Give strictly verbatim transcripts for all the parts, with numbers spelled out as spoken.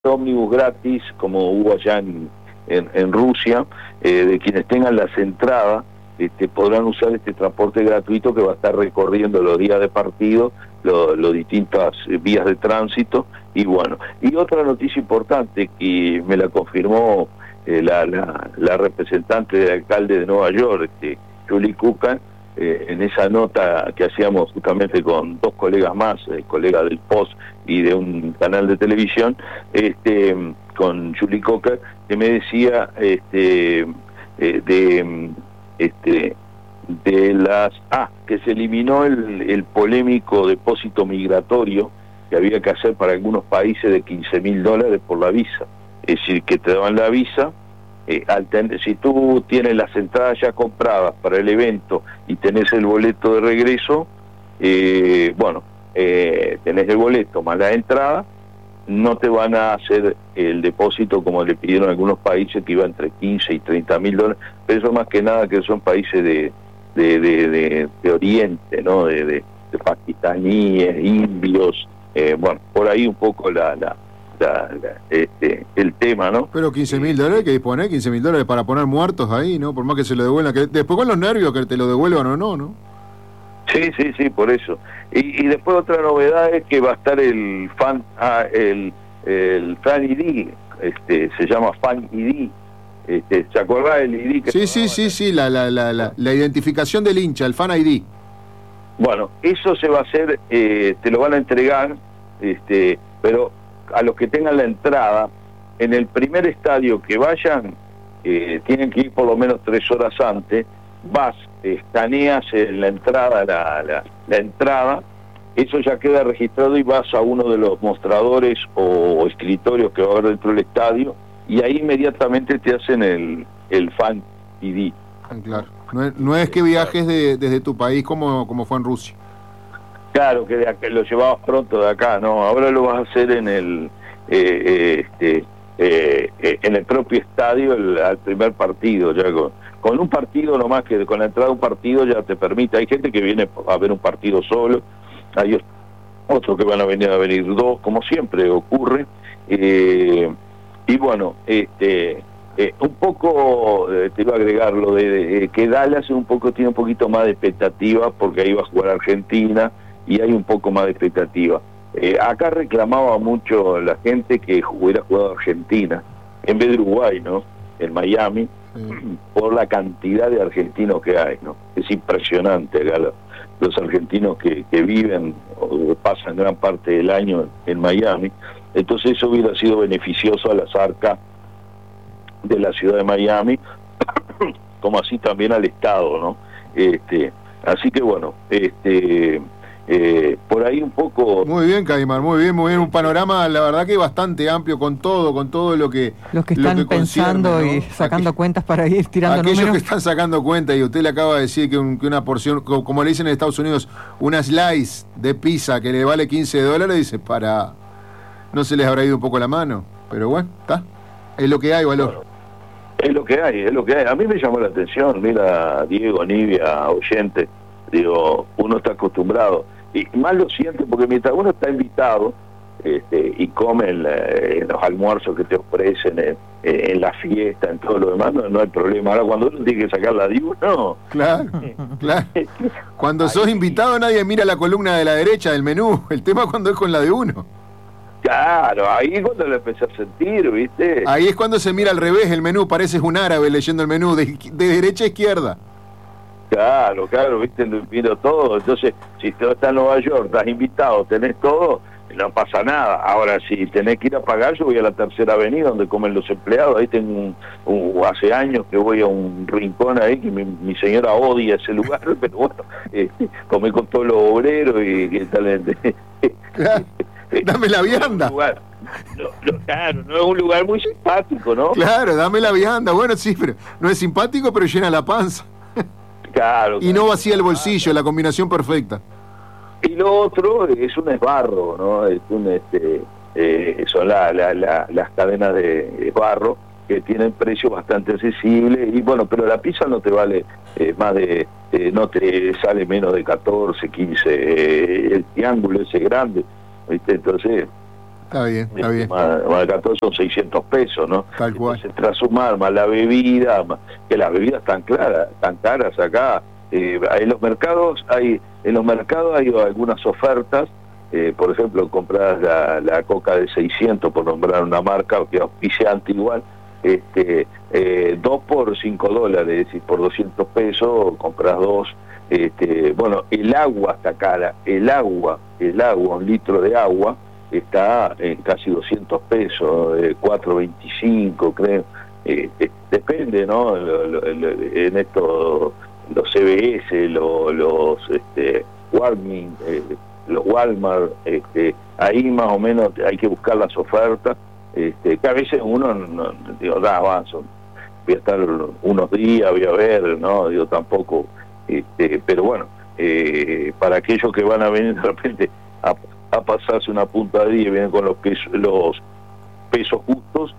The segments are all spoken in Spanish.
ómnibus gratis, como hubo allá en, en, en Rusia, eh, de quienes tengan las entradas, este, podrán usar este transporte gratuito que va a estar recorriendo los días de partido, las lo distintas vías de tránsito, y bueno. Y otra noticia importante que me la confirmó eh, la, la, la representante del alcalde de Nueva York, este, Julie Kukan, eh, en esa nota que hacíamos justamente con dos colegas más, eh, colegas del Post y de un canal de televisión, este, con Julie Kukan, que me decía este, eh, de, este, de las... Ah, que se eliminó el, el polémico depósito migratorio que había que hacer para algunos países de quince mil dólares por la visa. Es decir, que te daban la visa, eh, al ten, si tú tienes las entradas ya compradas para el evento y tenés el boleto de regreso, eh, bueno, eh, tenés el boleto más la entrada, no te van a hacer el depósito como le pidieron algunos países, que iba entre quince y treinta mil dólares, pero eso más que nada que son países de, de, de, de, de Oriente, ¿no? De, de, de pakistaníes, indios, eh, bueno, por ahí un poco la... la La, la, este, el tema, ¿no? Pero quince mil dólares que disponer, quince mil dólares para poner muertos ahí, ¿no? Por más que se lo devuelvan, que después con los nervios que te lo devuelvan o no, ¿no? Sí, sí, sí, por eso. Y, y después otra novedad es que va a estar el fan, ah, el, el fan I D, este, se llama fan I D. Este, ¿se acuerda del I D? Que sí, sí, sí, sí, la, la, la, la, la identificación del hincha, el fan I D. Bueno, eso se va a hacer, eh, te lo van a entregar, este, pero a los que tengan la entrada, en el primer estadio que vayan, eh, tienen que ir por lo menos tres horas antes, vas, escaneas en la entrada, la, la, la entrada, eso ya queda registrado y vas a uno de los mostradores o escritorios que va a haber dentro del estadio, y ahí inmediatamente te hacen el, el fan I D. Claro, no es, no es que viajes de, desde tu país como, como fue en Rusia. Claro, que, de acá, lo llevabas pronto de acá, no, ahora lo vas a hacer en el eh, eh, este, eh, eh, en el propio estadio el, al primer partido, ya con, con un partido nomás, que con la entrada de un partido ya te permite. Hay gente que viene a ver un partido solo, hay otros que van a venir a venir dos, como siempre ocurre, eh, y bueno, este eh, un poco, eh, te iba a agregar lo de, de que Dallas un poco tiene un poquito más de expectativa, porque ahí va a jugar Argentina, y hay un poco más de expectativa. Eh, acá reclamaba mucho la gente que hubiera jugado Argentina, en vez de Uruguay, ¿no? En Miami, sí. Por la cantidad de argentinos que hay, ¿no? Es impresionante acá los, los argentinos que, que viven o pasan gran parte del año en Miami. Entonces eso hubiera sido beneficioso a las arcas de la ciudad de Miami, como así también al Estado, ¿no? Este, así que bueno, este... Eh, por ahí un poco... Muy bien, Caimán, muy bien, muy bien, un panorama, la verdad que bastante amplio con todo, con todo lo que... Los que están que pensando concierne, ¿no? y sacando Aqu cuentas para ir tirando aquellos números. que están sacando cuentas, y usted le acaba de decir que, un, que una porción, como le dicen en Estados Unidos, una slice de pizza que le vale quince dólares, dice, para... No se les habrá ido un poco la mano, pero bueno, está, es lo que hay, valor. Bueno, es lo que hay, es lo que hay. A mí me llamó la atención, mira, Diego, Nivia, oyente, digo, uno está acostumbrado, y más lo siente porque mientras uno está invitado este, y come en, la, en los almuerzos que te ofrecen, en, en la fiesta, en todo lo demás, no, no hay problema. Ahora cuando uno tiene que sacar la diva, no. Claro, claro. Cuando sos invitado nadie mira la columna de la derecha del menú, el tema cuando es con la de uno. Claro, ahí es cuando lo empecé a sentir, ¿viste? Ahí es cuando se mira al revés el menú, pareces un árabe leyendo el menú, de, de derecha a izquierda. Claro, claro, viste, lo miro todo. Entonces, si tú estás en Nueva York, estás invitado, tenés todo, no pasa nada. Ahora, si tenés que ir a pagar, yo voy a la Tercera Avenida, donde comen los empleados. Ahí tengo un, un, hace años que voy a un rincón ahí, que mi, mi señora odia ese lugar, pero bueno, eh, comí con todos los obreros y, y tal. Claro, dame la vianda. No, no, claro, no es un lugar muy simpático, ¿no? Claro, dame la vianda. Bueno, sí, pero no es simpático, pero llena la panza. Claro, y no vacía el bolsillo, la combinación perfecta. Y lo otro es un esbarro, ¿no? Es un, este, eh, son la, la, la, las cadenas de esbarro que tienen precios bastante accesibles, y bueno, pero la pizza no te vale eh, más de, eh, no te sale menos de catorce, quince, eh, el triángulo ese grande, ¿viste? Entonces, Está bien, está bien. Más, más de catorce son seiscientos pesos, ¿no? Tal cual. Entonces, tras sumar más la bebida, más, que las bebidas están claras, tan caras acá. Eh, en los mercados hay, en los mercados hay algunas ofertas. Eh, por ejemplo, compras la, la coca de seiscientos, por nombrar una marca, que es auspiciante igual, este, eh, dos por cinco dólares, es decir, por doscientos pesos compras dos. Este, bueno, el agua está cara, el agua, el agua, un litro de agua está en casi doscientos pesos, eh, cuatro veinticinco creo. Eh, eh, depende, ¿no? Lo, lo, lo, en esto, los C B S, lo, los este, Warming, eh, los Walmart, este, ahí más o menos hay que buscar las ofertas, este, que a veces uno, no, digo, da avanzo, voy a estar unos días, voy a ver, ¿no? Digo, tampoco, este, pero bueno, eh, para aquellos que van a venir de repente a, a pasarse una punta de día y vienen con los pesos, los pesos justos,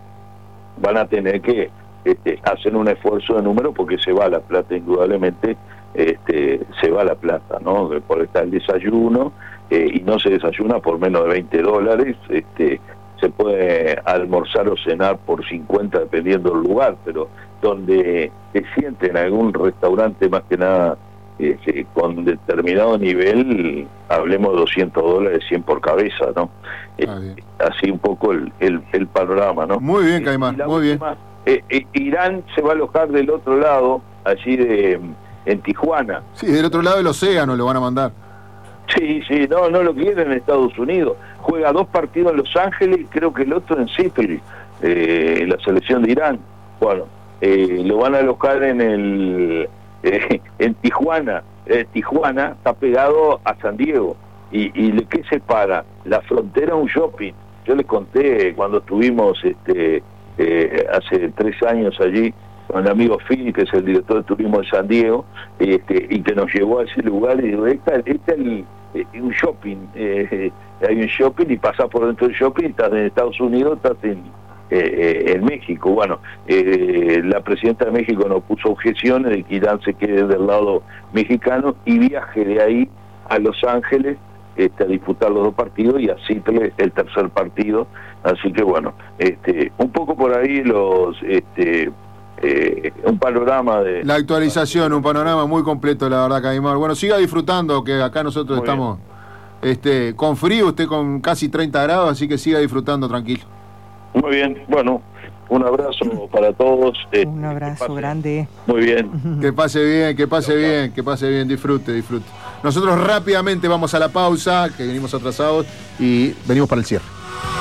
van a tener que este, hacer un esfuerzo de número porque se va la plata, indudablemente. Este, se va la plata, ¿no? Por estar el desayuno, eh, y no se desayuna por menos de veinte dólares, este, se puede almorzar o cenar por cincuenta dependiendo del lugar, pero donde se siente en algún restaurante más que nada eh, con determinado nivel, hablemos de doscientos dólares, cien por cabeza, ¿no? Eh, así un poco el, el, el panorama, ¿no? Muy bien, Caimán, muy última, bien. Eh, eh, Irán se va a alojar del otro lado, allí de... en Tijuana. Sí, del otro lado del océano lo van a mandar. Sí, sí, no, no lo quieren en Estados Unidos. Juega dos partidos en Los Ángeles, creo que el otro en Seattle, eh, la selección de Irán. Bueno, eh, lo van a alojar en el eh, en Tijuana. Eh, Tijuana está pegado a San Diego. ¿Y, y qué separa? La frontera, un shopping. Yo les conté cuando estuvimos este, eh, hace tres años allí, con el amigo Phil, que es el director de turismo de San Diego, este, y que nos llevó a ese lugar, y digo, esta es el, eh, un shopping, eh, hay un shopping, y pasás por dentro del shopping, estás en Estados Unidos, estás en, eh, en México. Bueno, eh, la presidenta de México nos puso objeciones de que Irán se quede del lado mexicano y viaje de ahí a Los Ángeles, este, a disputar los dos partidos, y así el tercer partido. Así que bueno, este, un poco por ahí los... este Eh, un panorama de... La actualización, un panorama muy completo, la verdad, Caimán. Bueno, siga disfrutando, que acá nosotros muy estamos este, con frío, usted con casi treinta grados, así que siga disfrutando tranquilo. Muy bien, bueno, un abrazo para todos. Este, un abrazo grande. Muy bien. Que pase bien, que pase bien, que pase bien, disfrute, disfrute. Nosotros rápidamente vamos a la pausa, que venimos atrasados, y venimos para el cierre.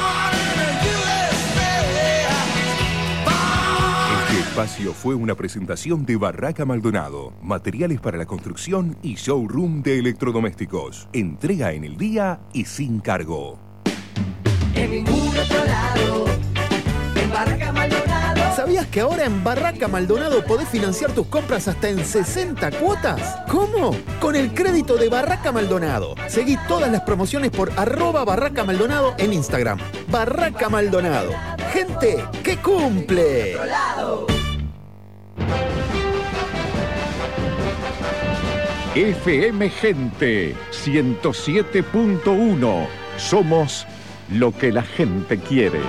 Este espacio fue una presentación de Barraca Maldonado, materiales para la construcción y showroom de electrodomésticos. Entrega en el día y sin cargo. En ningún otro lado, en Barraca Maldonado. ¿Sabías que ahora en Barraca Maldonado podés financiar tus compras hasta en sesenta cuotas? ¿Cómo? Con el crédito de Barraca Maldonado. Seguí todas las promociones por arroba Barraca Maldonado en Instagram. Barraca Maldonado. Gente que cumple. F M Gente ciento siete punto uno. Somos lo que la gente quiere.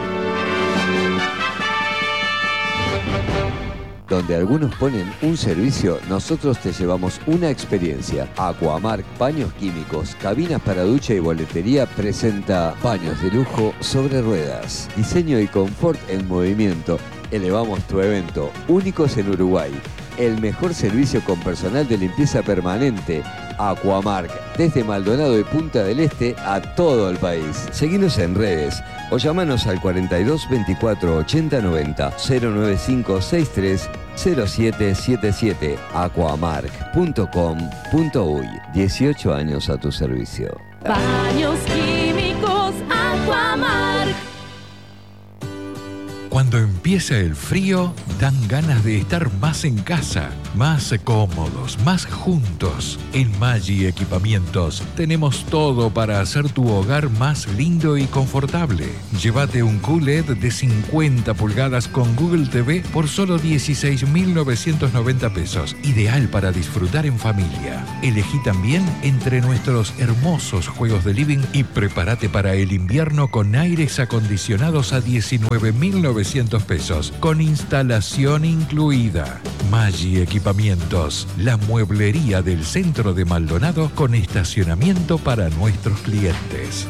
Donde algunos ponen un servicio, nosotros te llevamos una experiencia. Aquamark Paños Químicos, cabinas para ducha y boletería presenta paños de lujo sobre ruedas. Diseño y confort en movimiento. Elevamos tu evento, únicos en Uruguay. El mejor servicio con personal de limpieza permanente. Aquamark, desde Maldonado y Punta del Este a todo el país. Seguinos en redes o llamanos al cuarenta y dos veinticuatro ochenta noventa cero nueve cinco sesenta y tres cero siete siete siete. aquamark punto com punto uy. dieciocho años a tu servicio. Baños químicos Aquamark. Cuando Cuando empieza el frío, dan ganas de estar más en casa, más cómodos, más juntos. En Maggi Equipamientos tenemos todo para hacer tu hogar más lindo y confortable. Llévate un Q L E D de cincuenta pulgadas con Google T V por solo dieciséis mil novecientos noventa pesos. Ideal para disfrutar en familia. Elegí también entre nuestros hermosos juegos de living y prepárate para el invierno con aires acondicionados a diecinueve mil novecientos pesos, con instalación incluida. Maggi Equipamientos, la mueblería del centro de Maldonado con estacionamiento para nuestros clientes.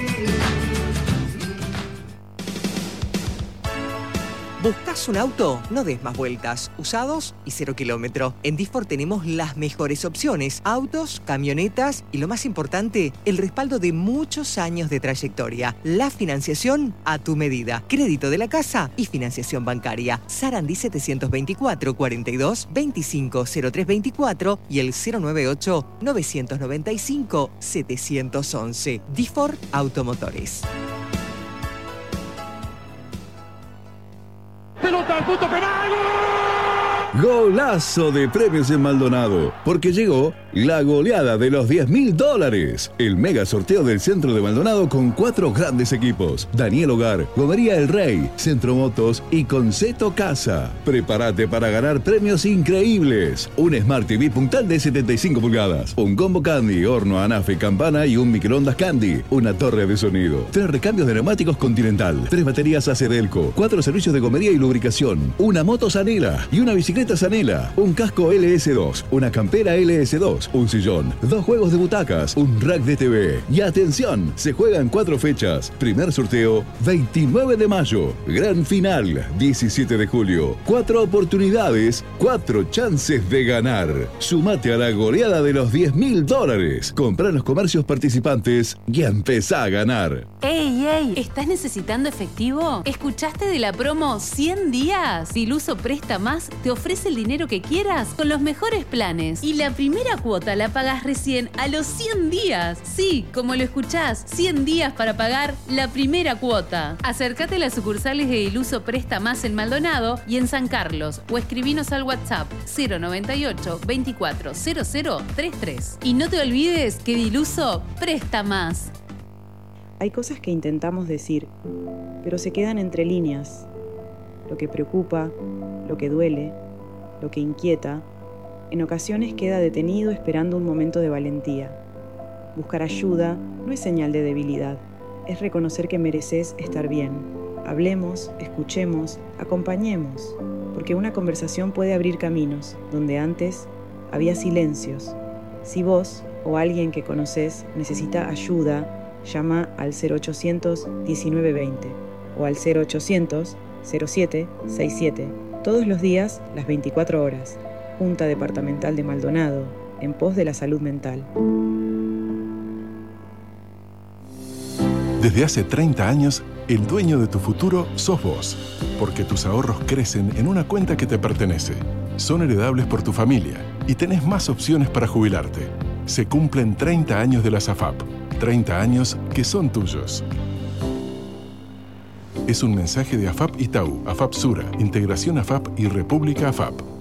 ¿Buscas un auto? No des más vueltas. Usados y cero kilómetro. En Disfor tenemos las mejores opciones. Autos, camionetas y lo más importante, el respaldo de muchos años de trayectoria. La financiación a tu medida. Crédito de la casa y financiación bancaria. Sarandí setecientos veinticuatro, cuarenta y dos, veinticinco, cero tres veinticuatro y el cero noventa y ocho, novecientos noventa y cinco, setecientos once. Disfor Automotores. ¡Pelota al punto penal! Golazo de premios en Maldonado, porque llegó la goleada de los diez mil dólares. El mega sorteo del centro de Maldonado con cuatro grandes equipos: Daniel Hogar, Gomería El Rey, Centro Motos y Conceto Casa. Prepárate para ganar premios increíbles: un Smart T V puntal de setenta y cinco pulgadas, un combo Candy, horno anafe, campana y un microondas Candy, una torre de sonido, tres recambios de neumáticos Continental, tres baterías Acedelco, cuatro servicios de gomería y lubricación, una moto Sanela y una bicicleta Sanela, un casco L S dos, una campera L S dos, un sillón, dos juegos de butacas, un rack de T V. Y atención, se juegan cuatro fechas. Primer sorteo, veintinueve de mayo. Gran final, diecisiete de julio. Cuatro oportunidades, cuatro chances de ganar. Sumate a la goleada de los diez mil dólares. Comprá en los comercios participantes y empezá a ganar. ¡Ey, ey! ¿Estás necesitando efectivo? ¿Escuchaste de la promo cien días? Diluso Presta Más te ofrece el dinero que quieras con los mejores planes. Y la primera cuota la pagas recién a los cien días. Sí, como lo escuchás, cien días para pagar la primera cuota. Acércate a las sucursales de Diluso Presta Más en Maldonado y en San Carlos o escribinos al WhatsApp cero noventa y ocho, veinticuatro, cero cero treinta y tres. Y no te olvides que Diluso Presta Más. Hay cosas que intentamos decir, pero se quedan entre líneas. Lo que preocupa, lo que duele, lo que inquieta, en ocasiones queda detenido esperando un momento de valentía. Buscar ayuda no es señal de debilidad, es reconocer que mereces estar bien. Hablemos, escuchemos, acompañemos, porque una conversación puede abrir caminos donde antes había silencios. Si vos o alguien que conoces necesita ayuda, llama al cero ochocientos, diecinueve veinte o al cero ochocientos, cero siete sesenta y siete. Todos los días, las veinticuatro horas. Junta Departamental de Maldonado, en pos de la salud mental. Desde hace treinta años, el dueño de tu futuro sos vos, porque tus ahorros crecen en una cuenta que te pertenece. Son heredables por tu familia y tenés más opciones para jubilarte. Se cumplen treinta años de la SAFAP, treinta años que son tuyos. Es un mensaje de AFAP Itaú, AFAP Sura, Integración AFAP y República AFAP.